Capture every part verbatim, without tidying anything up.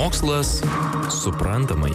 Mokslas suprantamai.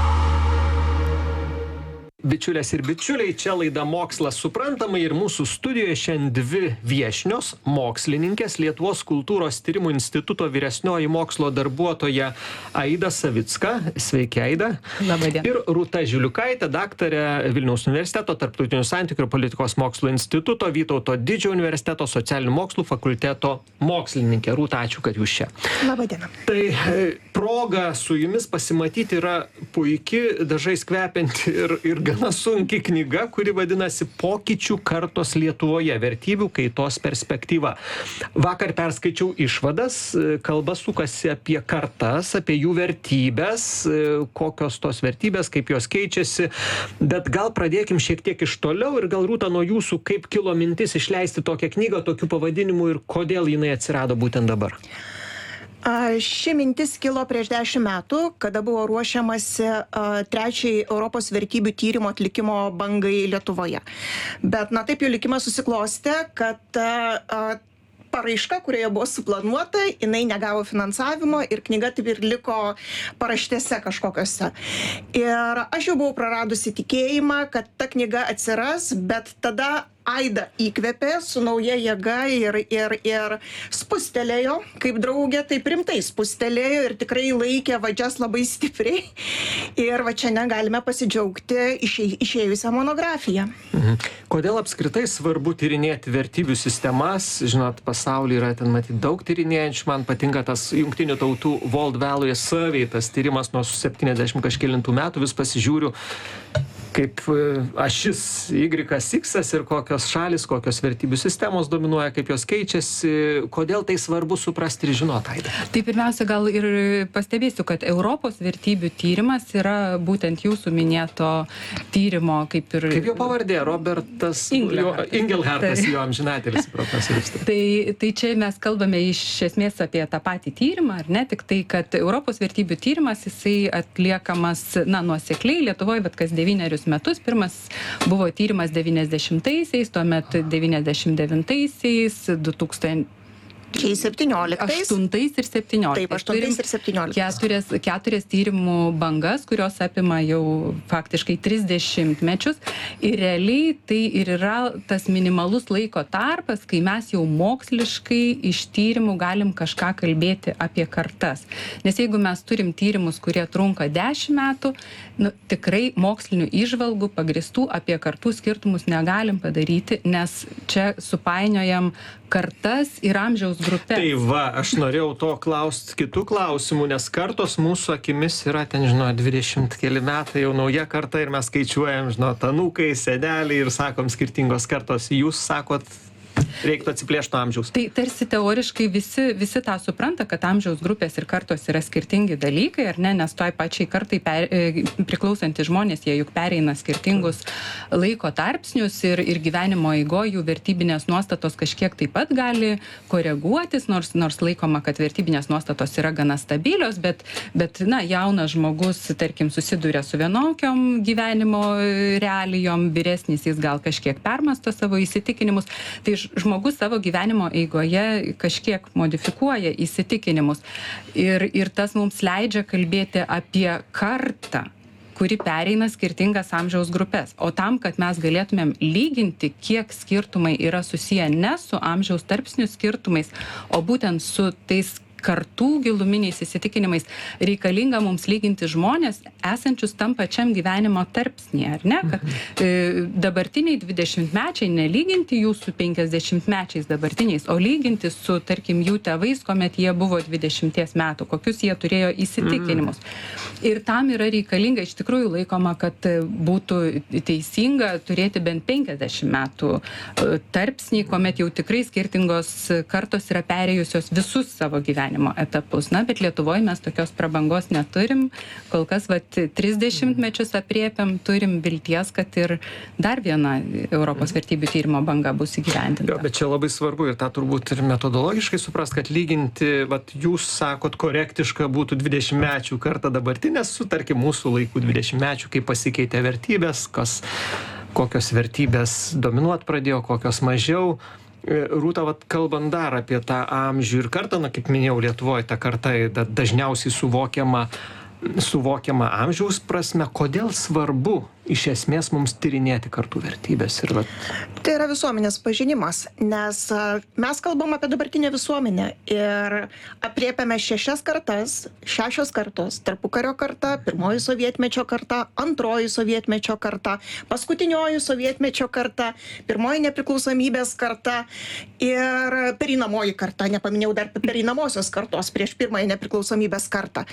Bičiulės ir bičiuliai, čia laida Mokslas suprantamai ir mūsų studijoje šiandien dvi viešnios mokslininkės, Lietuvos kultūros tyrimų instituto vyresnioji mokslo darbuotoja Aida Savicka. Sveiki, Aida. Labadiena. Ir Rūta Žiliukaitė, daktarė Vilniaus universiteto tarptautinių santykių ir politikos mokslų instituto, Vytauto Didžiojo universiteto socialinių mokslų fakulteto mokslininkė. Rūta, ačiū, kad jūs čia. Labadiena. Tai proga su jumis pasimatyti yra puiki, dažais kvepianti ir, ir gana sunki knyga, kuri vadinasi Pokyčių kartos Lietuvoje - vertybių kaitos perspektyva. Vakar perskaičiau išvadas, kalba sukasi apie kartas, apie jų vertybės, kokios tos vertybės, kaip jos keičiasi, bet gal pradėkim šiek tiek iš toliau ir gal Rūta nuo jūsų, kaip kilo mintis išleisti tokią knygą, tokiu pavadinimu ir kodėl jinai atsirado būtent dabar. Ši mintis kilo prieš dešimt metų, kada buvo ruošiamasi trečiai Europos vertybių tyrimo atlikimo bangai Lietuvoje. Bet, na, taip jau likimas susiklostė, kad paraiška, kurioje buvo suplanuota, jinai negavo finansavimo ir knyga taip ir liko paraštėse kažkokiose. Ir aš jau buvau praradusi tikėjimą, kad ta knyga atsiras, bet tada Aida įkvėpė su nauja jėga ir, ir, ir spustelėjo, kaip draugė, taip rimtai spustelėjo ir tikrai laikė vadžias labai stipriai. Ir va čia negalime pasidžiaugti išė, išėjusią monografiją. Mhm. Kodėl apskritai svarbu tyrinėti vertybių sistemas? Žinot, pasaulyje yra ten matyti daug tyrinėjančių. Man patinka tas Jungtinių tautų World Value Survey, tas tyrimas nuo septyniasdešimt kažkelintų metų, vis pasižiūriu, kaip ašis Y, X ir kokios šalis, kokios vertybių sistemos dominuoja, kaip jos keičiasi, kodėl tai svarbu suprasti ir žinoti, Aida? Tai pirmiausia, gal ir pastebėsiu, kad Europos vertybių tyrimas yra būtent jūsų minėto tyrimo, kaip ir... Kaip jo pavardė, Robertas Ingelhartas, jo amžinatelis profesorius. Tai, tai čia mes kalbame iš esmės apie tą patį tyrimą, ar ne? Tik tai, kad Europos vertybių tyrimas, jisai atliekamas, na, nuosekliai Lietuvoje, bet kas devynerius metus. Pirmas buvo tyrimas devyniasdešimtaisiais, tuomet devyniasdešimt devintaisiais, du tūkstančiai septynioliktais. aštuntais ir septynioliktais. Taip, aštuntais ir septynioliktais. Keturias, keturias tyrimų bangas, kurios apima jau faktiškai trisdešimt mečius. Ir realiai tai ir yra tas minimalus laiko tarpas, kai mes jau moksliškai iš tyrimų galim kažką kalbėti apie kartas. Nes jeigu mes turim tyrimus, kurie trunka dešimt metų, nu, tikrai mokslinių įžvalgų pagristų apie kartų skirtumus negalim padaryti, nes čia supainiojam kartas ir amžiaus grupės. Tai va, aš norėjau to klausti kitų klausimų, nes kartos mūsų akimis yra ten, žinot, dvidešimt keli metai, jau nauja karta ir mes skaičiuojam, žinot, anūkai, seneliai ir sakom skirtingos kartos. Jūs sakot, reiktų atsiplėšti nuo amžiaus. Tai tarsi teoriškai visi, visi tą supranta, kad amžiaus grupės ir kartos yra skirtingi dalykai, ar ne, nes toj pačiai kartai per, priklausantys žmonės, jie juk pereina skirtingus laiko tarpsnius ir, ir gyvenimo eigoje jų vertybinės nuostatos kažkiek taip pat gali koreguotis, nors, nors laikoma, kad vertybinės nuostatos yra gana stabilios, bet, bet na, jaunas žmogus, tarkim, susiduria su vienokiom gyvenimo realijom, vyresnis jis gal kažkiek permasto savo įsitikinimus. Tai žmogus savo gyvenimo eigoje kažkiek modifikuoja įsitikinimus. Ir, ir tas mums leidžia kalbėti apie kartą, kuri pereina skirtingas amžiaus grupės. O tam, kad mes galėtumėm lyginti, kiek skirtumai yra susiję ne su amžiaus tarpsnių skirtumais, o būtent su tais kartų giluminiais įsitikinimais, reikalinga mums lyginti žmonės esančius tam pačiam gyvenimo tarpsnyje, ar ne? Kad e, dabartiniai dvidešimtmečiai nelyginti jų su penkiasdešimtmečiais dabartiniais, o lyginti su, tarkim, jų tėvais, kuomet jie buvo dvidešimties metų, kokius jie turėjo įsitikinimus. Mm. Ir tam yra reikalinga, iš tikrųjų laikoma, kad būtų teisinga turėti bent penkiasdešimt metų tarpsnį, kuomet jau tikrai skirtingos kartos yra perėjusios visus savo gyvenimo etapus. Na, bet Lietuvoje mes tokios prabangos neturim. Kol kas, vat, trisdešimt mečius apriepiam, turim vilties, kad ir dar viena Europos vertybių tyrimo banga bus įgyvendinta. Jo, bet čia labai svarbu ir tą turbūt ir metodologiškai suprast, kad lyginti, vat, jūs sakot, korektiška būtų dvidešimtmečių kartą dabartinės su, tarkim, mūsų laikų dvidešimtmečių, kaip pasikeitė vertybės, kas, kokios vertybės dominuot pradėjo, kokios mažiau. Rūta, vat, kalbant dar apie tą amžių ir kartą, na, kaip minėjau, Lietuvoje ta karta dažniausiai suvokiama suvokiama amžiaus prasme, kodėl svarbu iš esmės mums tyrinėti kartų vertybės. Ir vat... Tai yra visuomenės pažinimas, nes mes kalbam apie dabartinę visuomenę ir apriepiame šešias kartas, šešios kartos, tarpukario karta, pirmoji sovietmečio karta, antroji sovietmečio karta, paskutinioji sovietmečio karta, pirmoji nepriklausomybės karta ir pereinamoji karta, nepaminėjau dar pereinamosios kartos prieš pirmąją nepriklausomybės kartą.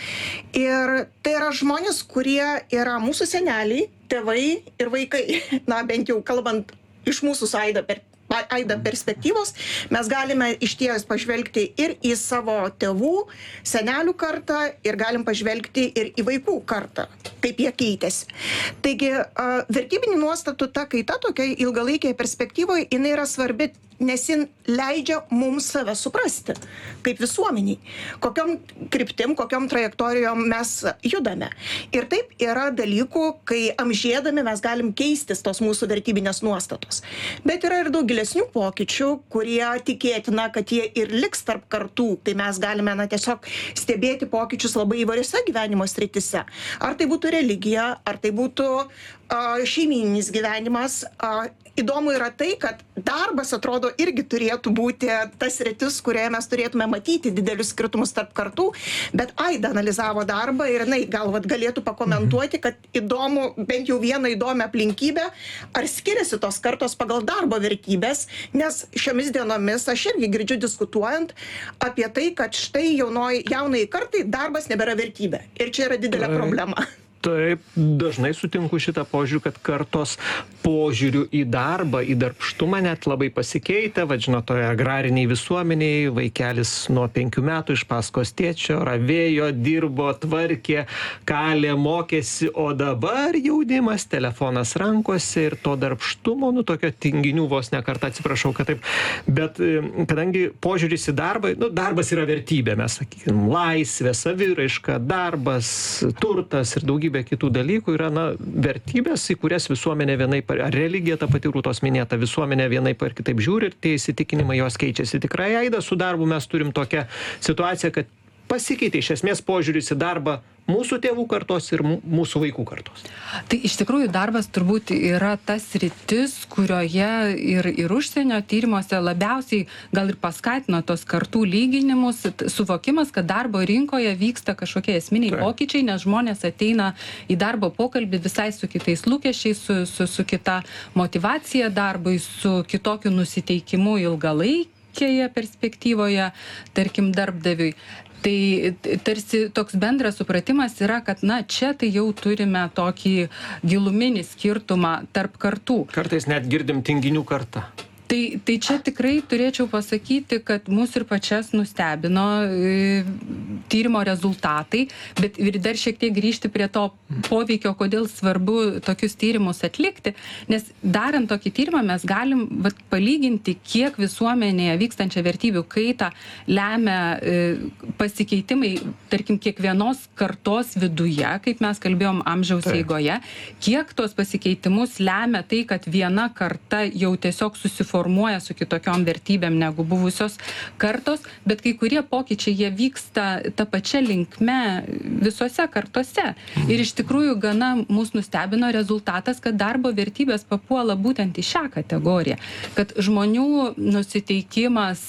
Ir tai yra žmonės, kurie yra mūsų seneliai, tėvai ir vaikai. Na, bent jau kalbant iš mūsų aidą per, aidą perspektyvos, mes galime išties pažvelgti ir į savo tėvų, senelių kartą ir galim pažvelgti ir į vaikų kartą, kaip jie keitėsi. Taigi, vertybinių nuostatų ta kaita tokia ilgalaikėje perspektyvoje, jinai yra svarbi, nes jin leidžia mums save suprasti, kaip visuomeniai, kokiom kryptim, kokiom trajektorijom mes judame. Ir taip yra dalykų, kai amžėdami mes galim keistis tos mūsų vertybinės nuostatos. Bet yra ir daug gilesnių pokyčių, kurie tikėtina, kad jie ir liks tarp kartų, tai mes galime na, tiesiog stebėti pokyčius labai įvairiose gyvenimo srityse. Ar tai būtų religija, ar tai būtų a, šeimininis gyvenimas. A, Įdomu yra tai, kad darbas, atrodo, irgi turėtų būti tas sritis, kurioje mes turėtume matyti didelius skirtumus tarp kartų, bet Aida analizavo darbą ir jinai gal vat, galėtų pakomentuoti, kad įdomu, bent jau vieną įdomią aplinkybę, ar skiriasi tos kartos pagal darbo vertybės, nes šiomis dienomis aš irgi girdžiu diskutuojant apie tai, kad štai jaunoj, jaunai kartai darbas nebėra vertybė. Ir čia yra didelė problema. Taip, dažnai sutinku šitą požiūrį, kad kartos požiūrių į darbą, į darbštumą net labai pasikeitė. Vadžino, toje agrariniai visuomeniai vaikelis nuo penkių metų iš paskos tėčio ravėjo, dirbo, tvarkė, kalė, mokėsi, o dabar jaunimas, telefonas rankose ir to darbštumo, nu tokio tinginių vos ne kartą, atsiprašau, kad taip. Bet kadangi požiūris į darbą, nu darbas yra vertybė, mes sakykime, laisvė, saviraiška, darbas, turtas ir daugybė be kitų dalykų yra na, vertybės, į kurias visuomenė vienaip, ar religija ta pati Rūtos minėta, visuomenė vienaip ar kitaip žiūri ir tie įsitikinimai jos keičiasi. Tikrai, Aida, su darbu mes turim tokią situaciją, kad pasikeitė iš esmės požiūris į darbą mūsų tėvų kartos ir mūsų vaikų kartos. Tai iš tikrųjų darbas turbūt yra tas sritis, kurioje ir, ir užsienio tyrimuose labiausiai gal ir paskatino tos kartų lyginimus, suvokimas, kad darbo rinkoje vyksta kažkokie esminiai tai. Pokyčiai, nes žmonės ateina į darbo pokalbį visai su kitais lūkesčiais, su, su, su kita motyvacija darbui, su kitokiu nusiteikimu ilgalaikėje perspektyvoje, tarkim, darbdaviui. Tai tarsi toks bendras supratimas yra, kad na, čia tai jau turime tokį giluminį skirtumą tarp kartų. Kartais net girdim tinginių kartą. Tai, tai čia tikrai turėčiau pasakyti, kad mūsų ir pačias nustebino e, tyrimo rezultatai, bet ir dar šiek tiek grįžti prie to poveikio, kodėl svarbu tokius tyrimus atlikti, nes darant tokį tyrimą mes galim vat, palyginti, kiek visuomenėje vykstančią vertybių kaitą lemia e, pasikeitimai, tarkim, kiekvienos kartos viduje, kaip mes kalbėjom amžiaus eigoje, kiek tos pasikeitimus lemia tai, kad viena karta jau tiesiog susiformuoja formuoja su kitokiom vertybėm negu buvusios kartos, bet kai kurie pokyčiai jie vyksta ta pačia linkme visose kartose. Ir iš tikrųjų gana mus nustebino rezultatas, kad darbo vertybės papuola būtent į šią kategoriją. Kad žmonių nusiteikimas,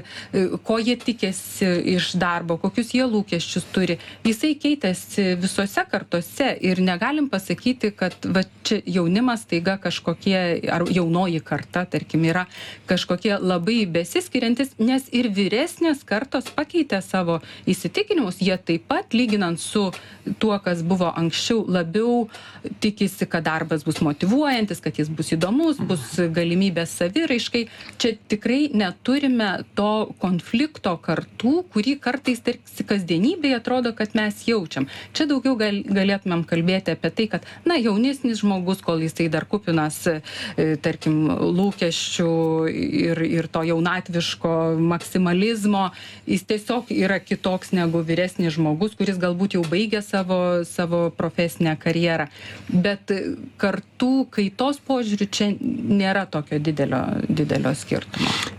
ko jie tikėsi iš darbo, kokius jie lūkesčius turi, jisai keitėsi visose kartose ir negalim pasakyti, kad va, čia jaunimas taiga kažkokie, ar jaunoji karta, tarkim, yra kažkokie labai besiskiriantis, nes ir vyresnės kartos pakeitė savo įsitikinimus, jie taip pat, lyginant su tuo, kas buvo anksčiau, labiau tikisi, kad darbas bus motyvuojantis, kad jis bus įdomus, bus galimybės saviraiškai. Čia tikrai neturime to konflikto kartų, kurį kartais tarsi kasdienybėje atrodo, kad mes jaučiam. Čia daugiau gal, galėtumėm kalbėti apie tai, kad na, jaunesnis žmogus, kol jisai dar kupinas, tarkim, lūkesčių ir, ir to jaunatviško maksimalizmo, jis tiesiog yra kitoks negu vyresnis žmogus, kuris galbūt jau baigė savo, savo profesinę karjerą. Bet kartų kaitos požiūrių čia nėra tokio didelio, didelio skirtumo.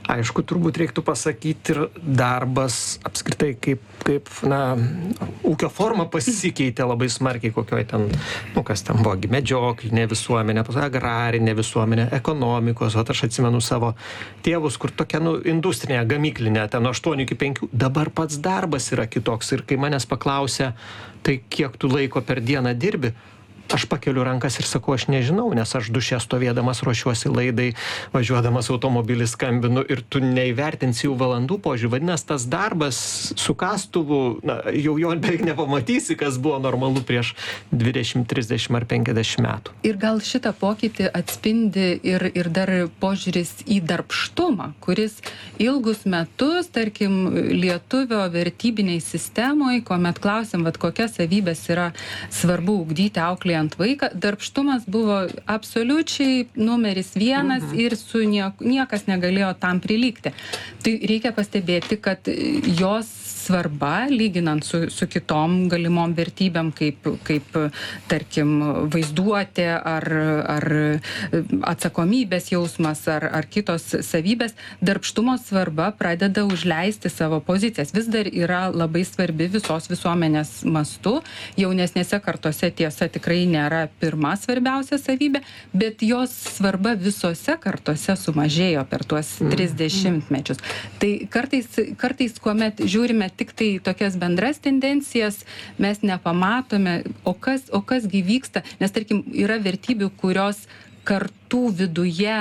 Aišku, turbūt reiktų pasakyti ir darbas apskritai kaip, kaip na, ūkio forma pasikeitė labai smarkiai, kokioj ten, nu kas ten buvo, medžioklinė visuomenė, agrarinė visuomenė, ekonomikos, o aš atsimenu savo tėvus, kur tokia, nu, industrinė, gamyklinė, ten nuo aštuonių iki penkių, dabar pats darbas yra kitoks ir kai manęs paklausia, tai kiek tu laiko per dieną dirbi, aš pakeliu rankas ir sakau, aš nežinau, nes aš duše stovėdamas ruošiuosi laidai, važiuodamas automobilį skambinu ir tu neįvertinsi jų valandų požiūrį. Vadinasi, tas darbas su kastuvu, na, jau jo beveik nepamatysi, kas buvo normalu prieš dvidešimt, trisdešimt ar penkiasdešimt metų. Ir gal šitą pokytį atspindi ir, ir dar požiūris į darbštumą, kuris ilgus metus, tarkim, lietuvio vertybiniai sistemoje, kuomet klausim, vat, kokias savybės yra svarbu ugdyti auklėje ant vaiką, darbštumas buvo absoliučiai numeris vienas mhm. ir su niek, niekas negalėjo tam prilygti. Tai reikia pastebėti, kad jos svarba, lyginant su, su kitom galimom vertybėm, kaip, kaip tarkim, vaizduotė ar, ar atsakomybės jausmas ar, ar kitos savybės, darbštumo svarba pradeda užleisti savo pozicijas. Vis dar yra labai svarbi visos visuomenės mastu. Jaunesnėse kartose tiesa tikrai nėra pirma svarbiausia savybė, bet jos svarba visose kartose sumažėjo per tuos tris dešimtmečius. Tai kartais, kartais, kuomet žiūrime tik tai tokias bendras tendencijas, mes nepamatome, o kas, o kas gi vyksta, nes tarkim yra vertybių, kurios kartų viduje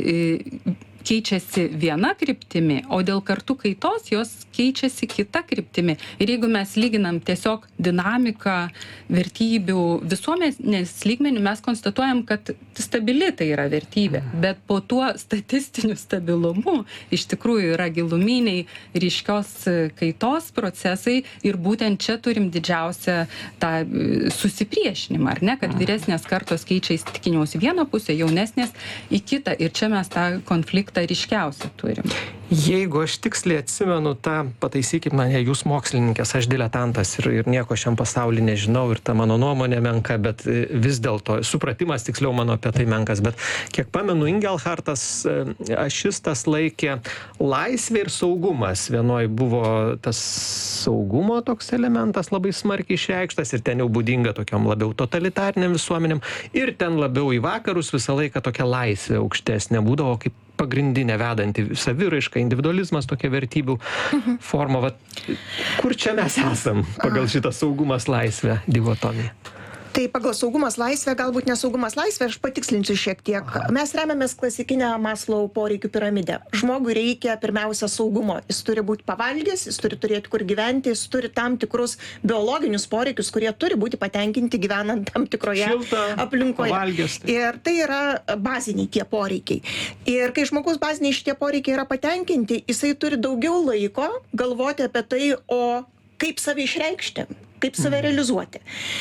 e, keičiasi viena kryptimi, o dėl kartų kaitos jos keičiasi kita kryptimi. Ir jeigu mes lyginam tiesiog dinamiką vertybių visuomenės lygmenių, mes konstatuojam, kad stabili tai yra vertybė, bet po tuo statistiniu stabilumu iš tikrųjų yra giluminiai ryškios kaitos procesai ir būtent čia turim didžiausią tą susipriešinimą, ar ne, kad vyresnės kartos keičia įsitikinimus į vieną pusę, jaunesnės į kitą ir čia mes tą konfliktą ryškiausią turim. Jeigu aš tiksliai atsimenu tą, pataisykit mane, jūs mokslininkės, aš diletantas ir, ir nieko šiam pasauly nežinau ir ta mano nuomonė menka, bet vis dėlto supratimas tiksliau mano apie tai menkas, bet kiek pamenu, Ingelhartas ašistas laikė laisvė ir saugumas. Vienoj buvo tas saugumo toks elementas labai smarkiai išreikštas ir ten jau būdinga tokiom labiau totalitariniam visuomenėm ir ten labiau į vakarus visą laiką tokia laisvė aukštesnė būdavo kaip pagrindinė vedanti saviraiška, individualizmas, tokia vertybių forma. Vat, kur čia mes esam pagal šitą saugumas laisvę divotomiją? Tai pagal saugumas laisvė, galbūt nesaugumas laisvė, aš patikslinsiu šiek tiek. Mes remiamės klasikinę Maslow poreikių piramidę. Žmogui reikia pirmiausia saugumo. Jis turi būti pavalgęs, jis turi turėti kur gyventi, jis turi tam tikrus biologinius poreikius, kurie turi būti patenkinti gyvenant tam tikroje Šilta, aplinkoje. pavalgęs, tai. Ir tai yra baziniai tie poreikiai. Ir kai žmogus baziniai šitie poreikiai yra patenkinti, jisai turi daugiau laiko galvoti apie tai, o kaip save išreikšti, kaip save realizuoti.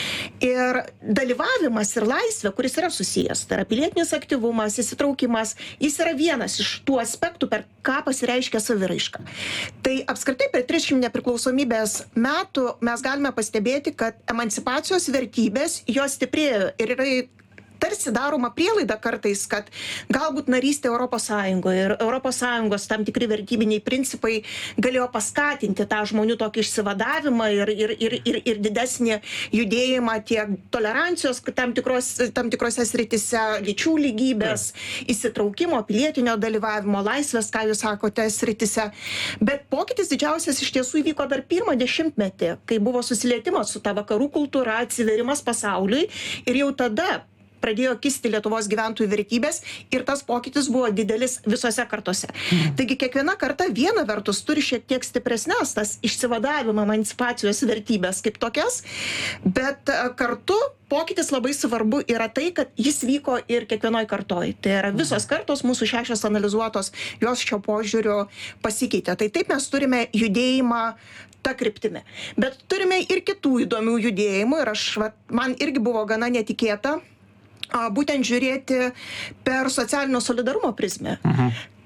Ir dalyvavimas ir laisvė, kuris yra susijęs, tai yra pilietinis aktyvumas, įsitraukimas, jis yra vienas iš tų aspektų, per ką pasireiškia saviraiška. Tai apskritai per trisdešimt nepriklausomybės metų mes galime pastebėti, kad emancipacijos vertybės jos stiprėjo ir yra tarsi daroma prielaida kartais, kad galbūt narystė Europos Sąjungoje ir Europos Sąjungos tam tikri vertybiniai principai galėjo paskatinti tą žmonių tokį išsivadavimą ir, ir, ir, ir, ir didesnį judėjimą tiek tolerancijos tam, tikros, tam tikrose sritise, lyčių lygybės, įsitraukimo, pilietinio dalyvavimo, laisvės, ką jūs sakote, sritise. Bet pokytis didžiausias iš tiesų įvyko dar pirmą dešimtmetį, kai buvo susilietimas su ta vakarų kultūra, atsiverimas pasauliui ir jau tada pradėjo kisti Lietuvos gyventojų vertybės ir tas pokytis buvo didelis visose kartose. Mhm. Taigi kiekviena karta viena vertus turi šiek tiek stipresnes tas išsivadavimo emancipacijos vertybės kaip tokias, bet kartu pokytis labai svarbu yra tai, kad jis vyko ir kiekvienoj kartoj. Tai yra visos kartos, mūsų šešios analizuotos, jos šio požiūrio pasikeitė. Tai taip mes turime judėjimą ta kryptimi. Bet turime ir kitų įdomių judėjimų ir aš, va, man irgi buvo gana netikėta būtent žiūrėti per socialinio solidarumo prizmę. Mhm.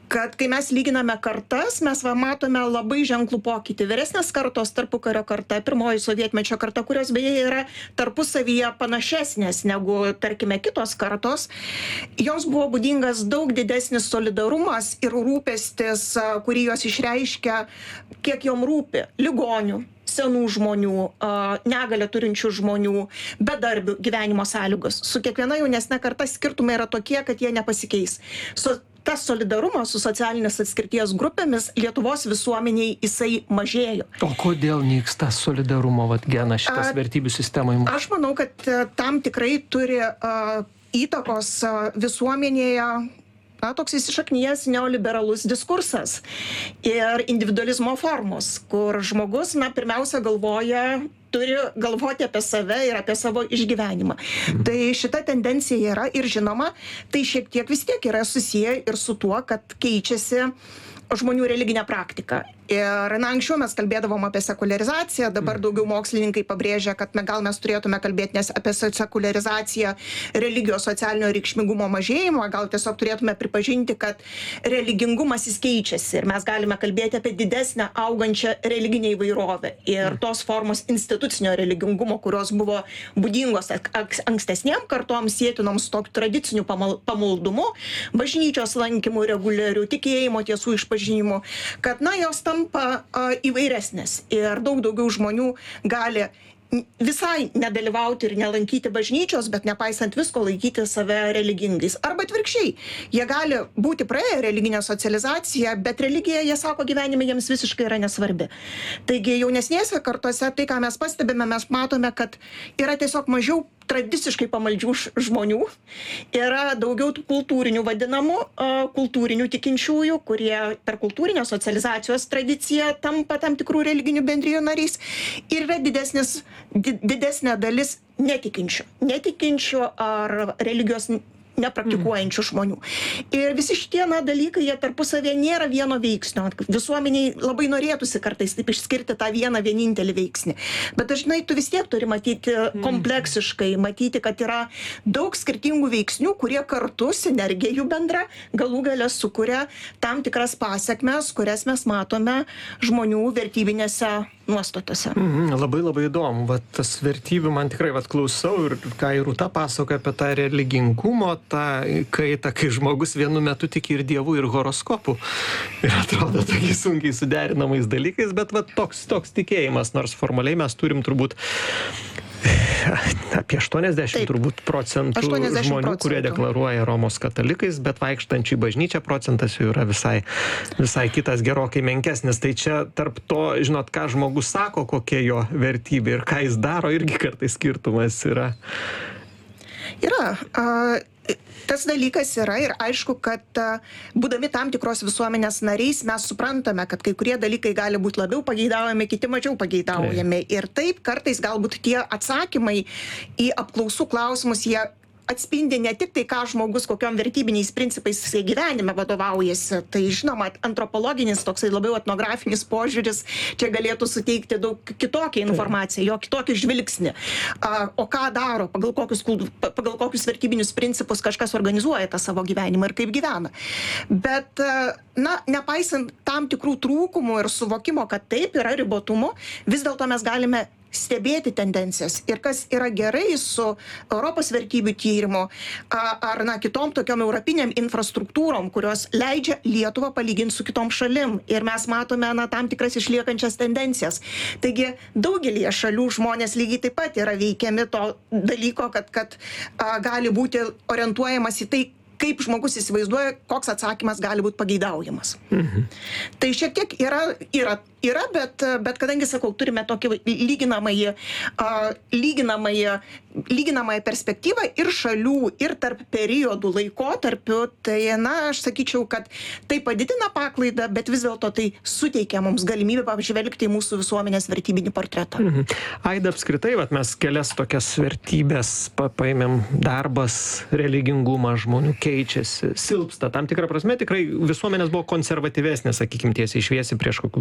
kad kai mes lyginame kartas, mes va matome labai ženklų pokytį. Vyresnės kartos, tarpukario karta, pirmoji sovietmečio karta, kurios beje yra tarpusavyje panašesnės negu, tarkime, kitos kartos, joms buvo būdingas daug didesnis solidarumas ir rūpestis, kurį jos išreiškia, kiek jom rūpi ligonių, senų žmonių, negalę turinčių žmonių, bedarbių gyvenimo sąlygos. Su kiekviena jaunesne karta skirtumai yra tokie, kad jie nepasikeis. Su tas solidarumas su socialinės atskirties grupėmis Lietuvos visuomeniai jisai mažėjo. O kodėl nyksta solidarumo vat, genas šitas A, vertybių sistemoje? Aš manau, kad tam tikrai turi uh, įtakos uh, visuomenėje na, toks įsišaknijęs neoliberalus diskursas ir individualizmo formos, kur žmogus, na, pirmiausia galvoja, turi galvoti apie save ir apie savo išgyvenimą. Mhm. Tai šita tendencija yra ir žinoma, tai šiek tiek vis tiek yra susiję ir su tuo, kad keičiasi žmonių religinė praktika. Ir, na, anksčiau mes kalbėdavom apie sekuliarizaciją, dabar daugiau mokslininkai pabrėžia, kad na, gal mes turėtume kalbėti nes apie sekuliarizaciją religijos socialinio reikšmingumo mažėjimo, gal tiesiog turėtume pripažinti, kad religingumas jis keičiasi ir mes galime kalbėti apie didesnę augančią religinę įvairovę. Ir tos formos institucinio religingumo, kurios buvo būdingos ankstesniem kartom sėtinoms tokiu tradiciniu pamaldumu, bažnyčios lankymu reguliariu, tikėjimo tiesų išpažinimu, kad na, jos tam tampa įvairesnės ir daug daugiau žmonių gali visai nedalyvauti ir nelankyti bažnyčios, bet nepaisant visko laikyti save religingais. Arba atvirkščiai, jie gali būti praėję religinę socializaciją, bet religija, jie sako, gyvenime jiems visiškai yra nesvarbi. Taigi jaunesnėse kartose tai, ką mes pastebime, mes matome, kad yra tiesiog mažiau tradiciškai pamaldžių žmonių, yra daugiau kultūrinių vadinamų, kultūrinių tikinčiųjų, kurie per kultūrinę socializacijos tradiciją tampa tam tikrų religinių bendrijų nariais ir yra didesnis, didesnė dalis netikinčių, netikinčių ar religijos nepraktikuojančių žmonių. Ir visi šitie na, dalykai, jie tarpusavėje nėra vieno veiksnio. Visuomeniai labai norėtųsi kartais taip išskirti tą vieną vienintelį veiksnį. Bet dažnai tu vis tiek turi matyti kompleksiškai, matyti, kad yra daug skirtingų veiksnių, kurie kartu, sinergija jų bendra, galų gale sukuria tam tikras pasekmes, kurias mes matome žmonių vertybinėse nuostatose. Mhm, labai labai įdomu. Vat tas vertybių man tikrai vat klausau ir ką ir Rūta pasakoja apie tą religingumo, tą kaitą, kai žmogus vienu metu tiki ir dievų, ir horoskopų. Ir atrodo tokiais sunkiai suderinamais dalykais, bet vat toks, toks tikėjimas, nors formaliai mes turim turbūt apie aštuoniasdešimt Taip. turbūt procentų aštuoniasdešimt žmonių, procentų. kurie deklaruoja Romos katalikais, bet vaikštančių į bažnyčią procentas jų yra visai, visai kitas, gerokai menkesnis. Tai čia tarp to, žinot, ką žmogus sako, kokia jo vertybė ir ką jis daro, irgi kartais skirtumas yra. Yra. Uh... Tas dalykas yra ir aišku, kad būdami tam tikros visuomenės nariais mes suprantame, kad kai kurie dalykai gali būti labiau pageidaujami, kiti mažiau pageidaujami. Ir taip kartais galbūt tie atsakymai į apklausų klausimus, jie atspindi ne tik tai, ką žmogus, kokiom vertybiniais principais jisai gyvenime vadovaujasi. Tai žinoma, antropologinis, toksai labiau etnografinis požiūris čia galėtų suteikti daug kitokią informaciją, jo kitokį žvilgsnį. O ką daro, pagal kokius, pagal kokius vertybinius principus kažkas organizuoja tą savo gyvenimą ir kaip gyvena. Bet, na, nepaisant tam tikrų trūkumų ir suvokimo, kad taip yra ribotumų, vis dėlto mes galime stebėti tendencijas. Ir kas yra gerai su Europos vertybių tyrimu ar na, kitom tokiom europinėm infrastruktūrom, kurios leidžia Lietuvą palyginti su kitom šalim. Ir mes matome na, tam tikras išliekančias tendencijas. Taigi daugelį šalių žmonės lygiai taip pat yra veikiami to dalyko, kad, kad a, gali būti orientuojamas į tai, kaip žmogus įsivaizduoja, koks atsakymas gali būti pageidaujamas. Mhm. Tai šiek tiek yra, yra, yra bet, bet kadangi, sakau, turime tokį lyginamąjį, uh, lyginamąjį, lyginamąją perspektyvą ir šalių, ir tarp periodų laikotarpių, tai, na, aš sakyčiau, kad tai padidina paklaidą, bet vis dėlto tai suteikia mums galimybę apžvelgti į mūsų visuomenės vertybinį portretą. Mhm. Aida, apskritai, vat, mes kelias tokias vertybės pa, paėmėm darbas, religingumas žmonių keičiasi, silpsta. Tam tikrą prasme tikrai visuomenės buvo konservatyvesnė, sakykim, tiesiai šviesiai prieš kokių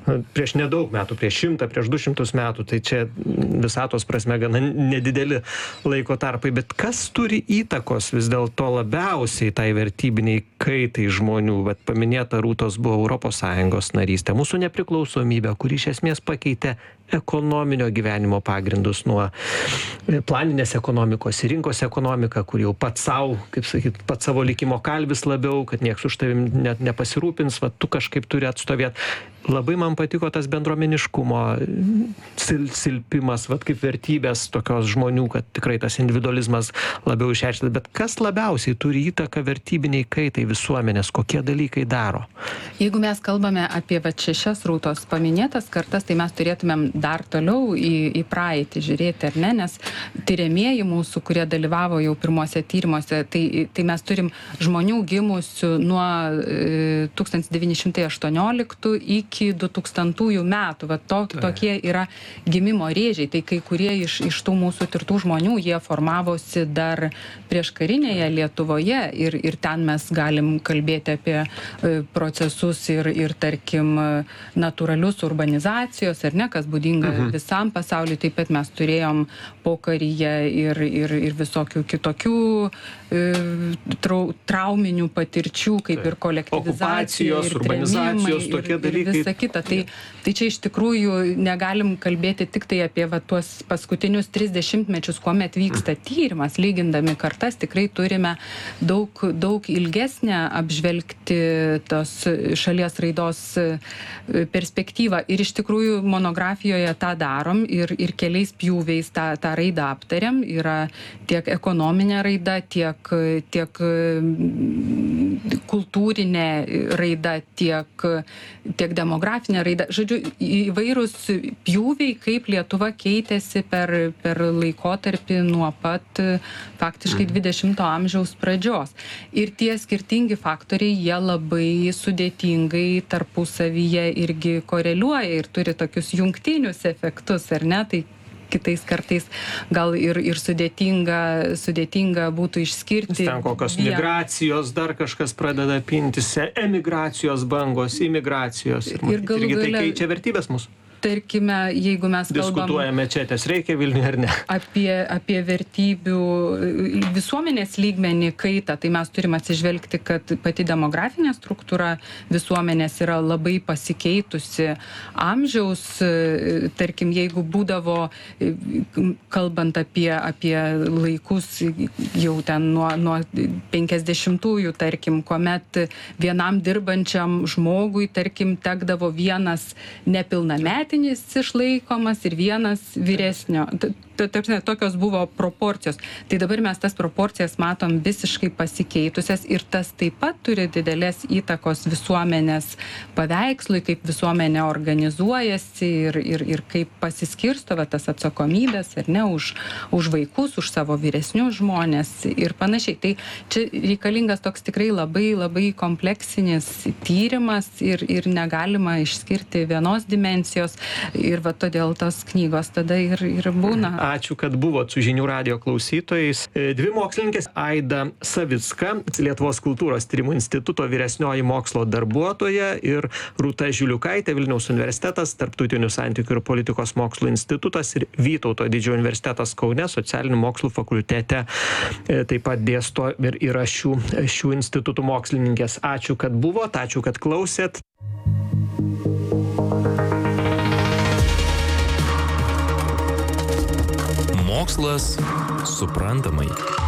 prieš nedaug metų, prieš šimtą, prieš du šimtus metų, tai čia visatos prasme gana nedideli laiko tarpai, bet kas turi įtakos vis dėlto labiausiai tai vertybiniai kaitai žmonių, bet paminėta Rūtos buvo Europos Sąjungos narystė, mūsų nepriklausomybė, kuri iš esmės pakeitė ekonominio gyvenimo pagrindus nuo planinės ekonomikos į rinkos ekonomiką, kur jau pats savo, kaip sakyt, pats savo likimo kalvis labiau, kad nieks už tavim net nepasirūpins, va tu kažkaip turi atstovėti. Labai man patiko tas bendruomeniškumo sil, silpimas, va kaip vertybės tokios žmonių, kad tikrai tas individualizmas labiau išreikštas. Bet kas labiausiai turi įtaką vertybiniai kaitai visuomenės, kokie dalykai daro? Jeigu mes kalbame apie va šešias Rūtos paminėtas kartas, tai mes turėtumėm dar toliau į, į praeitį žiūrėti, ar ne, nes tyriamieji mūsų, kurie dalyvavo jau pirmuose tyrimuose, tai, tai mes turim žmonių gimusių nuo e, tūkstantis devyni šimtai aštuonioliktų iki du tūkstantųjų metų. Va to, tokie yra gimimo rėžiai. Tai kai kurie iš, iš tų mūsų tirtų žmonių, jie formavosi dar prieš karinėje Lietuvoje ir, ir ten mes galim kalbėti apie e, procesus ir, ir tarkim natūralius urbanizacijos, ar ne, kas būdinga mhm. visam pasauliu. Taip pat mes turėjom pokaryje ir, ir, ir visokių kitokių e, trau, trauminių patirčių, kaip ir kolektyvizacija, ir urbanizacijos, tokie dalykai. Visa kita. Tai, tai čia iš tikrųjų negalim kalbėti tik tai apie va, tuos paskutinius tris dešimtmečius, kuomet vyksta tyrimas, lygindami kartas, tikrai turime daug, daug ilgesnę apžvelgti tos šalies raidos perspektyvą. Ir iš tikrųjų monografijoje tą darom ir, ir keliais pjūviais tą, tą raidą aptariam. Yra tiek ekonominė raida, tiek, tiek kultūrinė raida, tiek, tiek demografinė raida. Žodžiu, įvairūs pjūviai, kaip Lietuva keitėsi per, per laikotarpį nuo pat faktiškai dvidešimto amžiaus pradžios. Ir tie skirtingi faktoriai, jie labai sudėtingai tarpusavyje irgi koreliuoja ir turi tokius jungtinius efektus, ar ne? Tai kitais kartais gal ir, ir sudėtinga, sudėtinga būtų išskirti. Ten kokios migracijos, dar kažkas pradeda pintis, emigracijos bangos, imigracijos. Ir, ir galų irgi tai gale keičia vertybės mūsų. Tarkime, jeigu mes kalbam... Diskutuojame čia, ties reikia Vilniuje ar ne? Apie, apie vertybių visuomenės lygmenį kaitą, tai mes turim atsižvelgti, kad pati demografinė struktūra visuomenės yra labai pasikeitusi amžiaus. Tarkim, jeigu būdavo, kalbant apie, apie laikus jau ten nuo, nuo penkiasdešimtųjų, tarkim, kuomet vienam dirbančiam žmogui, tarkim, tekdavo vienas nepilnametis išlaikomas ir vienas vyresnio. Tokios buvo proporcijos. Tai dabar mes tas proporcijas matom visiškai pasikeitusias ir tas taip pat turi didelės įtakos visuomenės paveikslui, kaip visuomenė organizuojasi ir, ir, ir kaip pasiskirsto tas atsakomybės, ar ne, už, už vaikus, už savo vyresnius žmonės ir panašiai. Tai čia reikalingas toks tikrai labai, labai kompleksinis tyrimas ir, ir negalima išskirti vienos dimensijos ir va todėl tos knygos tada ir, ir būna. Ačiū, kad buvot su Žinių radijo klausytojais. Dvi mokslininkės, Aida Savicka, Lietuvos kultūros tyrimų instituto vyresnioji mokslo darbuotoja, ir Rūta Žiliukaitė, Vilniaus universitetas, Tarptautinių santykių ir politikos mokslų institutas ir Vytauto didžiojo universitetas Kaune, socialinių mokslų fakultete taip pat dėsto ir yra šių, šių institutų mokslininkės. Ačiū, kad buvot, ačiū, kad klausėt. Mokslas suprantamai.